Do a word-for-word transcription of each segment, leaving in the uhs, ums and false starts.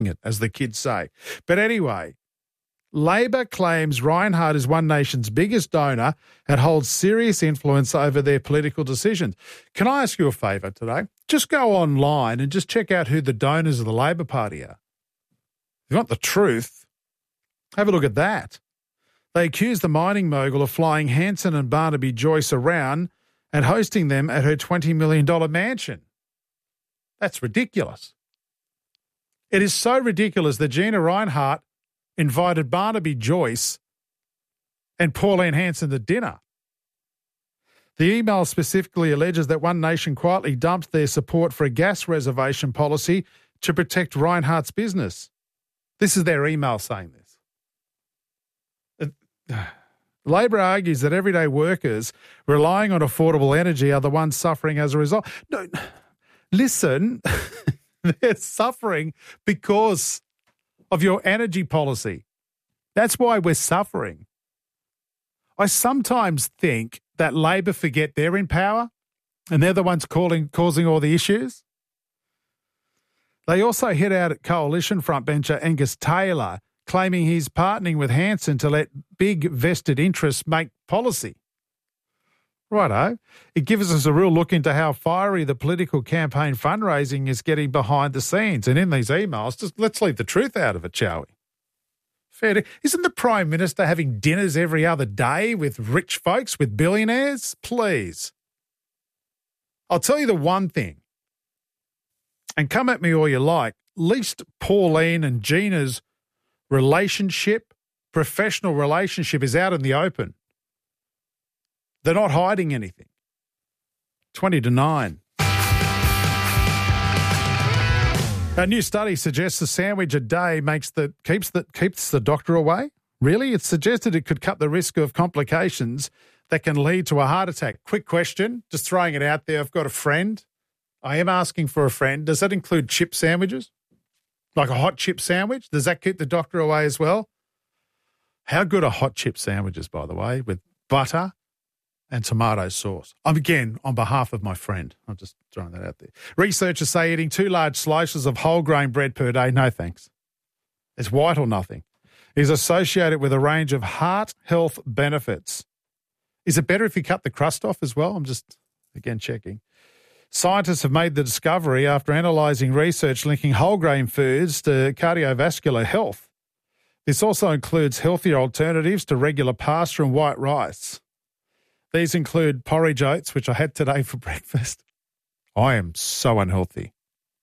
it, as the kids say. But anyway, Labor claims Reinhardt is One Nation's biggest donor and holds serious influence over their political decisions. Can I ask you a favour today? Just go online and just check out who the donors of the Labor Party are. If you want the truth, have a look at that. They accuse the mining mogul of flying Hanson and Barnaby Joyce around and hosting them at her twenty million dollars mansion. That's ridiculous. It is so ridiculous that Gina Reinhardt invited Barnaby Joyce and Pauline Hanson to dinner. The email specifically alleges that One Nation quietly dumped their support for a gas reservation policy to protect Reinhardt's business. This is their email saying this. Labor argues that everyday workers relying on affordable energy are the ones suffering as a result. No, listen, they're suffering because of your energy policy. That's why we're suffering. I sometimes think that Labor forget they're in power and they're the ones calling, causing all the issues. They also hit out at coalition frontbencher Angus Taylor, claiming he's partnering with Hanson to let big vested interests make policy. Righto. It gives us a real look into how fiery the political campaign fundraising is getting behind the scenes. And in these emails, just let's leave the truth out of it, shall we? Fair to, isn't the Prime Minister having dinners every other day with rich folks, with billionaires? Please. I'll tell you the one thing, and come at me all you like, at least Pauline and Gina's relationship, professional relationship is out in the open. They're not hiding anything. twenty to nine. A new study suggests a sandwich a day makes the keeps the keeps the doctor away. Really? It's suggested it could cut the risk of complications that can lead to a heart attack. Quick question, just throwing it out there. I've got a friend. I am asking for a friend. Does that include chip sandwiches? Like a hot chip sandwich? Does that keep the doctor away as well? How good are hot chip sandwiches, by the way, with butter and tomato sauce? I'm again, on behalf of my friend. I'm just throwing that out there. Researchers say eating two large slices of whole grain bread per day, no thanks. It's white or nothing. Is associated with a range of heart health benefits. Is it better if you cut the crust off as well? I'm just, again, checking. Scientists have made the discovery after analysing research linking whole grain foods to cardiovascular health. This also includes healthier alternatives to regular pasta and white rice. These include porridge oats, which I had today for breakfast. I am so unhealthy.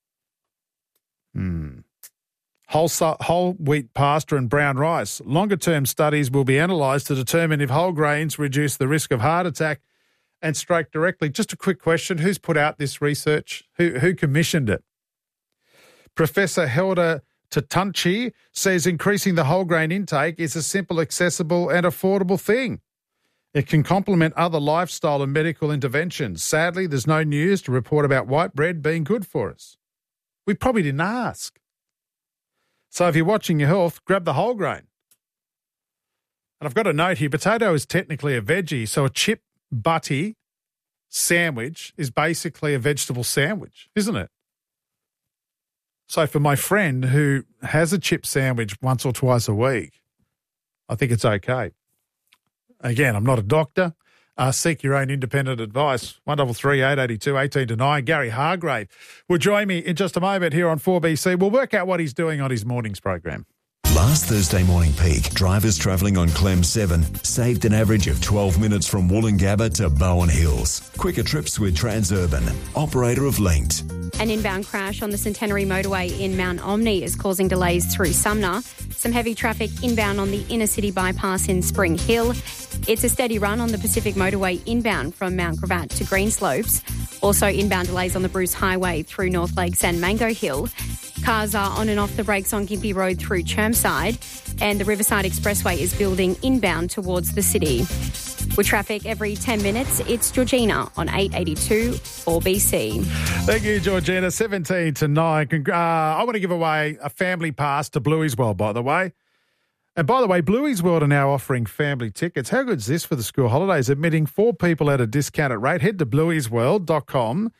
Hmm. Whole, whole wheat pasta and brown rice. Longer-term studies will be analysed to determine if whole grains reduce the risk of heart attack and stroke directly. Just a quick question. Who's put out this research? Who, who commissioned it? Professor Helder Tatunchi says increasing the whole grain intake is a simple, accessible and affordable thing. It can complement other lifestyle and medical interventions. Sadly, there's no news to report about white bread being good for us. We probably didn't ask. So if you're watching your health, grab the whole grain. And I've got a note here. Potato is technically a veggie, so a chip butty sandwich is basically a vegetable sandwich, isn't it? So for my friend who has a chip sandwich once or twice a week, I think it's okay. Again, I'm not a doctor. Uh, seek your own independent advice. one three three, eight eight two, one eight to nine. Gary Hargrave will join me in just a moment here on four B C. We'll work out what he's doing on his mornings program. Last Thursday morning peak, drivers travelling on Clem seven saved an average of twelve minutes from Woolloongabba to Bowen Hills. Quicker trips with Transurban, operator of Linked. An inbound crash on the Centenary motorway in Mount Omni is causing delays through Sumner. Some heavy traffic inbound on the inner city bypass in Spring Hill. It's a steady run on the Pacific motorway inbound from Mount Gravatt to Greenslopes. Also inbound delays on the Bruce Highway through North Lakes and Mango Hill. Cars are on and off the brakes on Gympie Road through Chermside, and the Riverside Expressway is building inbound towards the city. With traffic every ten minutes, it's Georgina on eight eighty-two four B C. Thank you, Georgina. seventeen to nine. Uh, I want to give away a family pass to Bluey's World, by the way. And by the way, Bluey's World are now offering family tickets. How good is this for the school holidays? Admitting four people at a discounted rate. Head to blueys world dot com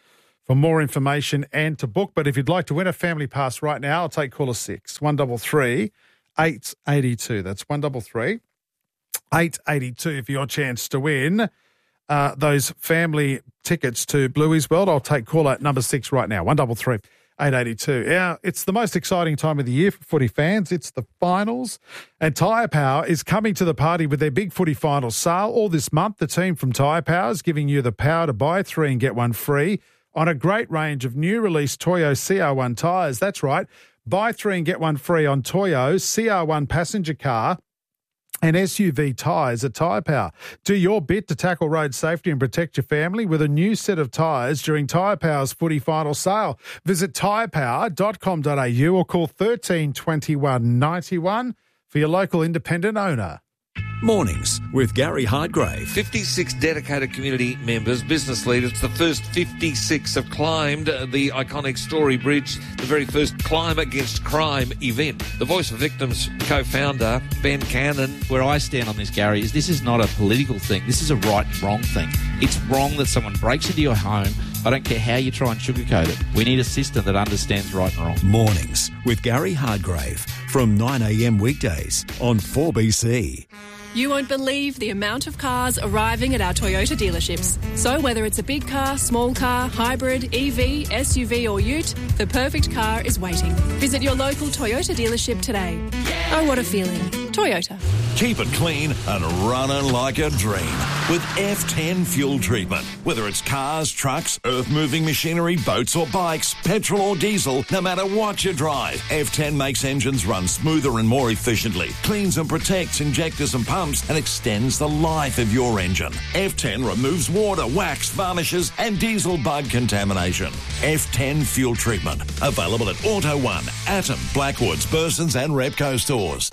for more information and to book. But if you'd like to win a family pass right now, I'll take caller six, one double three, eight eighty-two. That's one double three, eight eighty-two for your chance to win uh, those family tickets to Bluey's World. I'll take caller number six right now, one double three, eight eighty-two. Yeah, it's the most exciting time of the year for footy fans. It's the finals, and Tyre Power is coming to the party with their big footy finals sale all this month. The team from Tyre Power is giving you the power to buy three and get one free on a great range of new release Toyo C R one tyres. That's right. Buy three and get one free on Toyo C R one passenger car and S U V tyres at Tyre Power. Do your bit to tackle road safety and protect your family with a new set of tyres during Tyre Power's footy final sale. Visit tyre power dot com dot a u or call thirteen twenty-one ninety-one for your local independent owner. Mornings with Gary Hardgrave. fifty-six dedicated community members, business leaders. The first fifty-six have climbed the iconic Story Bridge, the very first Climb Against Crime event. The Voice of Victims co-founder, Ben Cannon. Where I stand on this, Gary, is this is not a political thing. This is a right and wrong thing. It's wrong that someone breaks into your home. I don't care how you try and sugarcoat it. We need a system that understands right and wrong. Mornings with Gary Hardgrave from nine a.m. weekdays on four B C. You won't believe the amount of cars arriving at our Toyota dealerships. So whether it's a big car, small car, hybrid, E V, S U V or ute, the perfect car is waiting. Visit your local Toyota dealership today. Oh, what a feeling. Toyota. Keep it clean and running like a dream with F ten fuel treatment. Whether it's cars, trucks, earth-moving machinery, boats or bikes, petrol or diesel, no matter what you drive, F ten makes engines run smoother and more efficiently, cleans and protects injectors and pumps, and extends the life of your engine. F ten removes water, wax, varnishes and diesel bug contamination. F ten fuel treatment. Available at Auto One, Atom, Blackwoods, Bursons and Repco stores.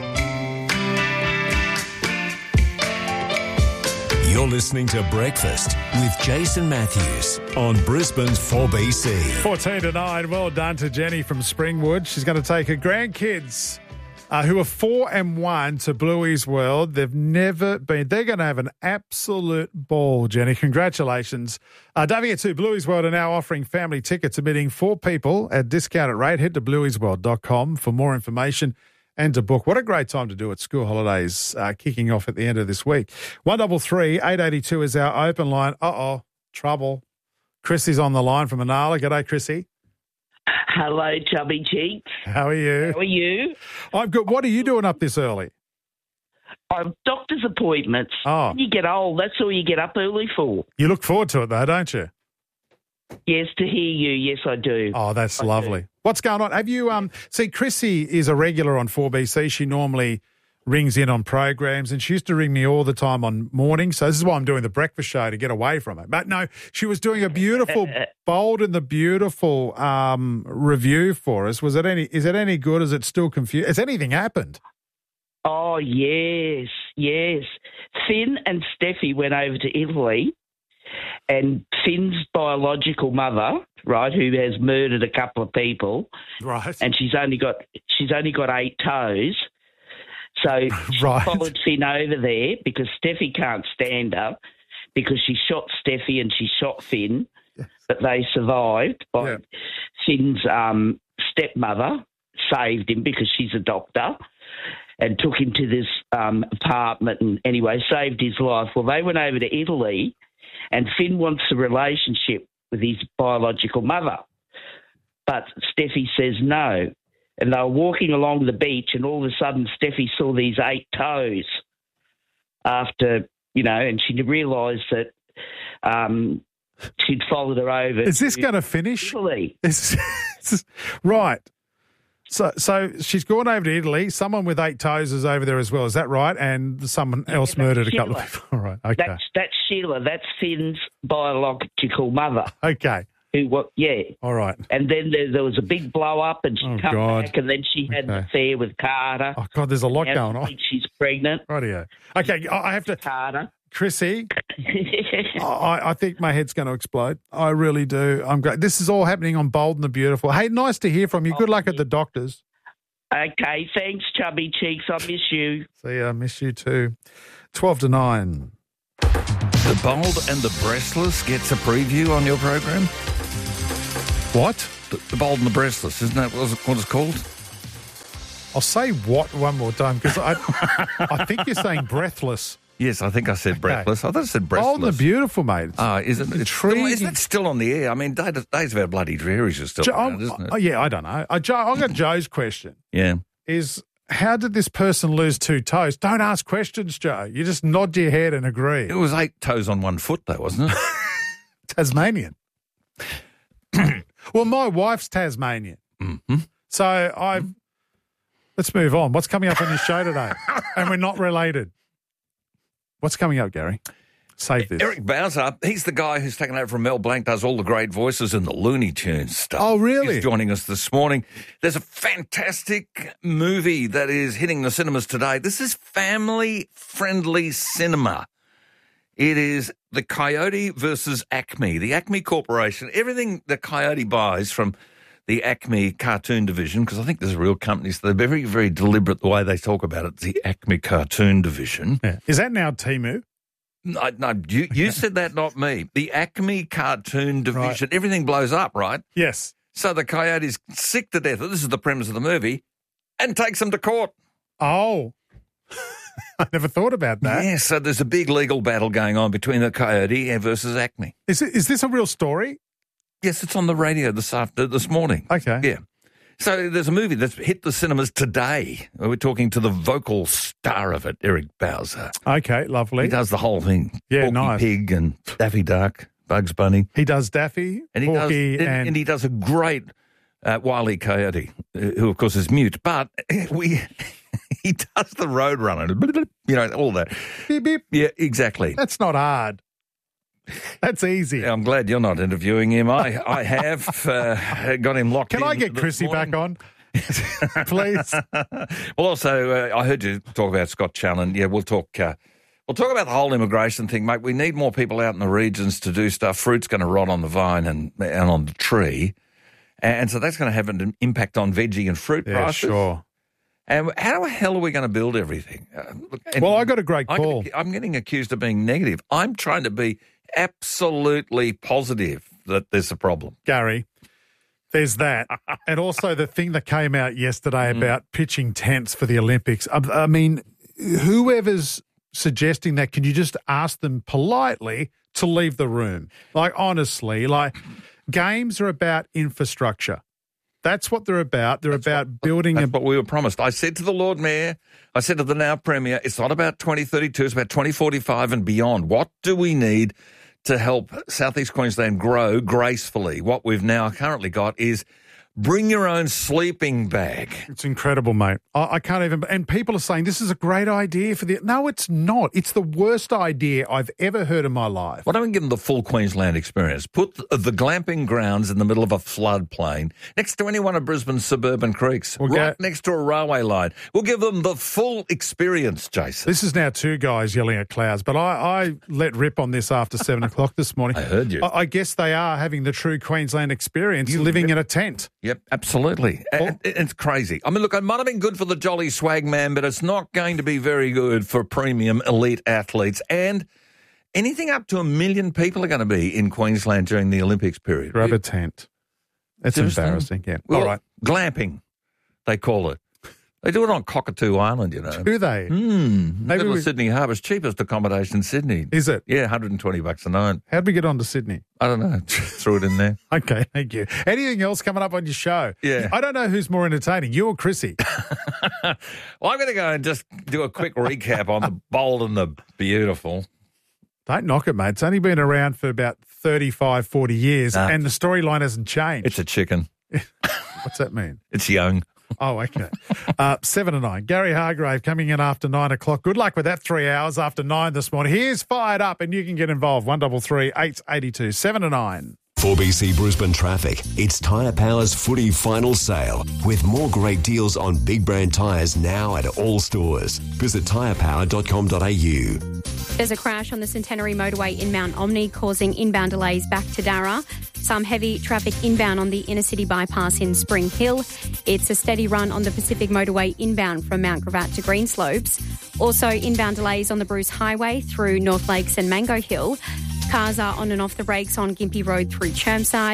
You're listening to Breakfast with Jason Matthews on Brisbane's four B C. fourteen to nine. Well done to Jenny from Springwood. She's going to take her grandkids uh, who are four and one to Bluey's World. They've never been. They're going to have an absolute ball, Jenny. Congratulations. Uh, don't forget too, Bluey's World are now offering family tickets, admitting four people at discounted rate. Head to blueys world dot com for more information and to book. What a great time to do it. School holidays uh, kicking off at the end of this week. one double three, eight eighty-two is our open line. Uh-oh, trouble. Chrissy's on the line from Inala. G'day, Chrissy. Hello, Chubby Cheeks. How are you? How are you? I'm good. What are you doing up this early? I'm doctor's appointments. Oh. When you get old, that's all you get up early for. You look forward to it, though, don't you? Yes, to hear you. Yes, I do. Oh, that's I lovely. do. What's going on? Have you, um, see, Chrissy is a regular on four B C. She normally rings in on programs, and she used to ring me all the time on mornings. So this is why I'm doing the breakfast show, to get away from it. But no, she was doing a beautiful, Bold and the Beautiful um, review for us. Was it any, is it any good? Is it still confused? Has anything happened? Oh, yes, yes. Finn and Steffi went over to Italy, and Finn's biological mother, right, who has murdered a couple of people, right, and she's only got she's only got eight toes. So she right. followed Finn over there because Steffi can't stand her, because she shot Steffi and she shot Finn, yes. but they survived. By yeah. Finn's um, stepmother saved him because she's a doctor, and took him to this um, apartment and anyway saved his life. Well, they went over to Italy. And Finn wants a relationship with his biological mother. But Steffi says no. And they were walking along the beach, and all of a sudden Steffi saw these eight toes after, you know, and she realised that um, she'd followed her over. Is this to going to finish? Italy. Is, is, right. So so she's gone over to Italy. Someone with eight toes is over there as well. Is that right? And someone Yeah, else murdered a Sheila. couple of people. All right. Okay. That's, that's Sheila. That's Finn's biological mother. Okay. Who? What? Yeah. All right. And then there, there was a big blow up, and she Oh, come God. back, and then she had Okay. an affair with Carter. Oh, God, there's a lot Now going she on. thinks she's pregnant. Rightio. Okay, I I have to, Carter. Chrissy, I, I think my head's going to explode. I really do. I'm great. This is all happening on Bold and the Beautiful. Hey, nice to hear from you. Good luck at the doctors. Okay, thanks, Chubby Cheeks. I miss you. See ya. I miss you too. twelve to nine. The Bold and the Breastless gets a preview on your program? What? The, the Bold and the Breathless, isn't that what it's, what it's called? I'll say what one more time because I, I think you're saying breathless. Yes, I think I said breathless. I thought I said breathless. Bold and the Beautiful, mate. Oh, is it? It's still, is that still on the air? I mean, Days, days of Our Bloody Drearies are still Jo- around, isn't it? Oh, yeah, I don't know. I, Joe, I got Joe's question. Yeah. Is how did this person lose two toes? Don't ask questions, Joe. You just nod your head and agree. It was eight toes on one foot, though, wasn't it? Tasmanian. Well, my wife's Tasmanian. Mm-hmm. So I've. Let's move on. What's coming up on your show today? And we're not related. What's coming up, Gary? Save this. Eric Bowser, he's the guy who's taken over from Mel Blanc, does all the great voices in the Looney Tunes stuff. Oh, really? He's joining us this morning. There's a fantastic movie that is hitting the cinemas today. This is family-friendly cinema. It is the Coyote versus Acme. The Acme Corporation, everything the Coyote buys from the Acme cartoon division, because I think there's a real company, so they're very, very deliberate the way they talk about it, the Acme cartoon division. Yeah. Is that now Temu? No, no you, you said that, not me. The Acme cartoon division, right. Everything blows up, right? Yes. So the Coyote's sick to death, this is the premise of the movie, and takes them to court. Oh. I never thought about that. Yeah, so there's a big legal battle going on between the Coyote versus Acme. Is it, is this a real story? Yes, it's on the radio this after this morning. Okay. Yeah. So there's a movie that's hit the cinemas today. We're talking to the vocal star of it, Eric Bowser. Okay, lovely. He does the whole thing. Yeah, Porky nice. Pig and Daffy Duck, Bugs Bunny. He does Daffy, and he Porky, does, and... and he does a great uh, Wile E. Coyote, uh, who of course is mute, but we he does the Roadrunner, you know, all that. Beep, beep. Yeah, exactly. That's not hard. That's easy. I'm glad you're not interviewing him. I, I have uh, got him locked Can in. I get Chrissy morning. back on? Please. Well, also, uh, I heard you talk about Scott Challen. Yeah, we'll talk uh, We'll talk about the whole immigration thing, mate. We need more people out in the regions to do stuff. Fruit's going to rot on the vine and, and on the tree. And so that's going to have an impact on veggie and fruit Yeah, prices. sure. And how the hell are we going to build everything? Uh, look, Well, I got a great I call. get- I'm getting accused of being negative. I'm trying to be absolutely positive that there's a problem. Gary, there's that. And also the thing that came out yesterday Mm. about pitching tents for the Olympics. I, I mean, whoever's suggesting that, can you just ask them politely to leave the room? Like, honestly, like, games are about infrastructure. That's what they're about. They're That's about what, building That's a... what we were promised. I said to the Lord Mayor, I said to the now Premier, it's not about twenty thirty-two, it's about twenty forty-five and beyond. What do we need to help Southeast Queensland grow gracefully? What we've now currently got is bring your own sleeping bag. It's incredible, mate. I, I can't even... And people are saying this is a great idea for the... No, it's not. It's the worst idea I've ever heard in my life. Why don't we give them the full Queensland experience? Put the, the glamping grounds in the middle of a floodplain, next to any one of Brisbane's suburban creeks, We'll right get- next to a railway line. We'll give them the full experience, Jason. This is now two guys yelling at clouds, but I, I let rip on this after seven o'clock this morning. I heard you. I, I guess they are having the true Queensland experience, living in a tent. Yep, absolutely. And it's crazy. I mean, look, it might have been good for the jolly swag man, but it's not going to be very good for premium elite athletes. And anything up to a million people are going to be in Queensland during the Olympics period. Grab a tent. It's Seriously? embarrassing, yeah. Well, All right. glamping, they call it. They do it on Cockatoo Island, you know. Do they? Mm, Maybe middle we- of Sydney Harbour's cheapest accommodation in Sydney. Is it? Yeah, one hundred twenty bucks a night. How'd we get on to Sydney? I don't know. Threw it in there. Okay, thank you. Anything else coming up on your show? Yeah. I don't know who's more entertaining, you or Chrissy. Well, I'm going to go and just do a quick recap on the bold and the beautiful. Don't knock it, mate. It's only been around for about thirty-five, forty years, Nah. and the storyline hasn't changed. It's a chicken. What's that mean? It's young. Oh, okay. Uh, seven to nine. Gary Hargrave coming in after nine o'clock. Good luck with that three hours after nine this morning. Here's Fired Up, and you can get involved. One double three eight eighty two. Seven to nine. four B C Brisbane traffic. It's Tyre Power's footy final sale with more great deals on big brand tyres now at all stores. Visit tyre power dot com dot a u. There's a crash on the Centenary Motorway in Mount Omni causing inbound delays back to Darra. Some heavy traffic inbound on the inner city bypass in Spring Hill. It's a steady run on the Pacific Motorway inbound from Mount Gravatt to Greenslopes. Also inbound delays on the Bruce Highway through North Lakes and Mango Hill. Cars are on and off the brakes on Gympie Road through Chermside.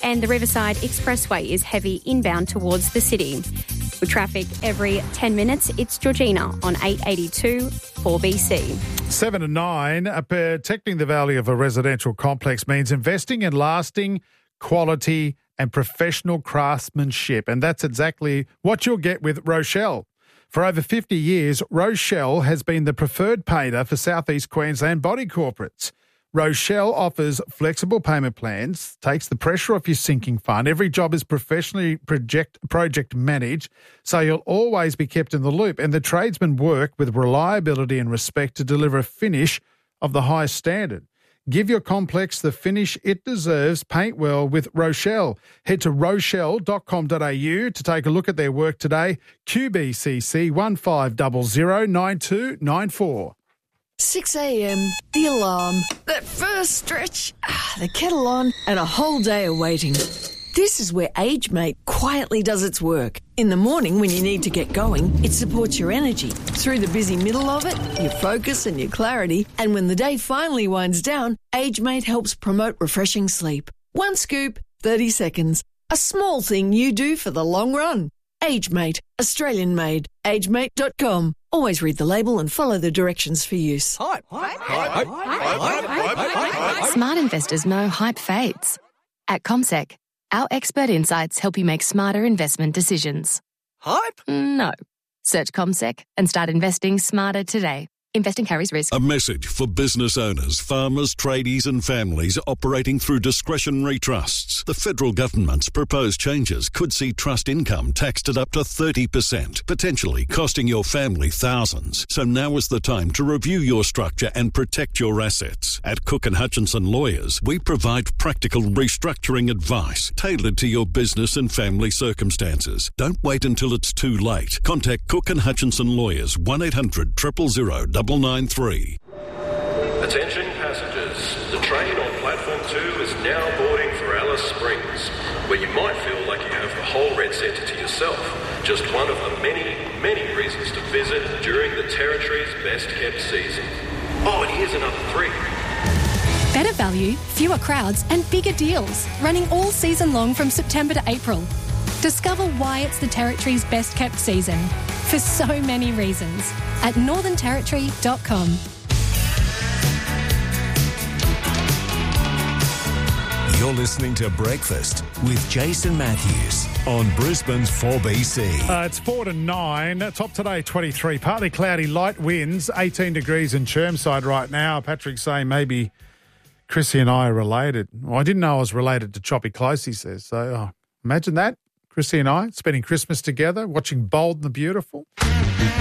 and the Riverside Expressway is heavy inbound towards the city. With traffic every ten minutes, it's Georgina on eight eighty-two four B C. Seven and nine, uh, protecting the value of a residential complex means investing in lasting quality and professional craftsmanship. And that's exactly what you'll get with Rochelle. For over fifty years, Rochelle has been the preferred painter for South East Queensland body corporates. Rochelle offers flexible payment plans, takes the pressure off your sinking fund. Every job is professionally project, project managed, so you'll always be kept in the loop. And the tradesmen work with reliability and respect to deliver a finish of the highest standard. Give your complex the finish it deserves. Paint well with Rochelle. Head to rochelle dot com dot a u to take a look at their work today. Q B C C one five zero zero nine two nine four. six a.m, the alarm, that first stretch, ah, the kettle on, and a whole day of waiting. This is where AgeMate quietly does its work. In the morning when you need to get going, it supports your energy. Through the busy middle of it, your focus and your clarity. And when the day finally winds down, AgeMate helps promote refreshing sleep. One scoop, thirty seconds. A small thing you do for the long run. AgeMate, Australian made. age mate dot com. Always read the label and follow the directions for use. Hype. Hype. Hype. Hype. Hype. Smart investors know hype fades. At CommSec, our expert insights help you make smarter investment decisions. Hype? No. Search CommSec and start investing smarter today. Investing carries risk. A message for business owners, farmers, tradies and families operating through discretionary trusts. The federal government's proposed changes could see trust income taxed at up to thirty percent, potentially costing your family thousands. So now is the time to review your structure and protect your assets. At Cook and Hutchinson Lawyers, we provide practical restructuring advice tailored to your business and family circumstances. Don't wait until it's too late. Contact Cook and Hutchinson Lawyers, one eight hundred, zero zero zero, nine nine three. Attention passengers, the train on platform two is now boarding for Alice Springs, where you might feel like you have the whole Red Centre to yourself. Just one of the many, many reasons to visit during the Territory's best kept season. Oh, and here's another three. Better value, fewer crowds and bigger deals, running all season long from September to April. Discover why it's the Territory's best kept season, for so many reasons, at northern territory dot com. You're listening to Breakfast with Jason Matthews on Brisbane's four B C. Uh, it's four to nine. Top today, twenty-three. Partly cloudy, light winds, eighteen degrees in Chermside right now. Patrick's saying maybe Chrissy and I are related. Well, I didn't know I was related to Choppy Close, he says. So oh, imagine that. Chrissy and I spending Christmas together, watching Bold and the Beautiful.